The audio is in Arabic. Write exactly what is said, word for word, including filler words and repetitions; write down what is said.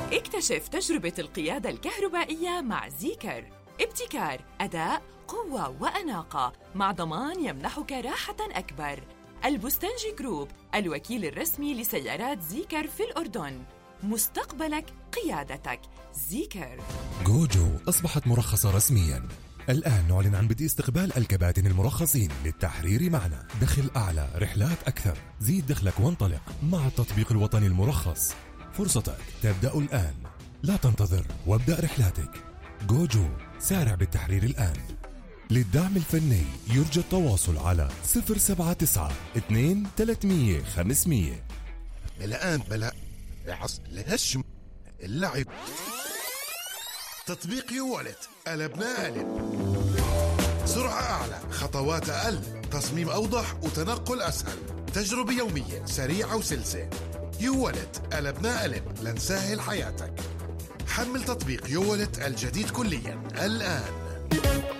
اكتشف تجربة القيادة الكهربائية مع زيكر. ابتكار، أداء، قوة وأناقة، مع ضمان يمنحك راحة أكبر. البستنجي جروب، الوكيل الرسمي لسيارات زيكر في الأردن. مستقبلك قيادتك. زيكر. جوجو أصبحت مرخصة رسمياً. الآن نعلن عن بدء استقبال الكباتن المرخصين للتحرير معنا. دخل أعلى، رحلات أكثر، زيد دخلك وانطلق مع التطبيق الوطني المرخص. فرصتك تبدأ الآن، لا تنتظر وابدأ رحلاتك. جوجو، سارع بالتحرير الآن. للدعم الفني يرجى التواصل على صفر سبعة تسعة اثنين ثلاثمية خمسمية. الآن بلا عص الهشم اللعب. تطبيق يوالت، قلبنا قلب. سرعة أعلى، خطوات أقل، تصميم أوضح وتنقل أسهل. تجربة يومية سريعة وسلسة. يوالت، قلبنا قلب لنسهل حياتك. حمل تطبيق يوالت الجديد كليا الآن.